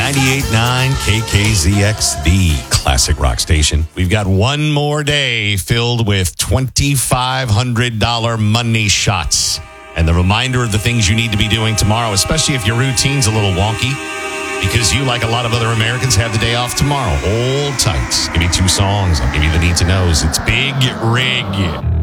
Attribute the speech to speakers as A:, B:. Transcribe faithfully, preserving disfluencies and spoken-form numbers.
A: ninety-eight point nine K K Z X, the classic rock station. We've got one more day filled with twenty-five hundred dollars money shots. And the reminder of the things you need to be doing tomorrow, especially if your routine's a little wonky, because you, like a lot of other Americans, have the day off tomorrow. Hold tight. Give me two songs. I'll give you the need to knows. It's Big Rig.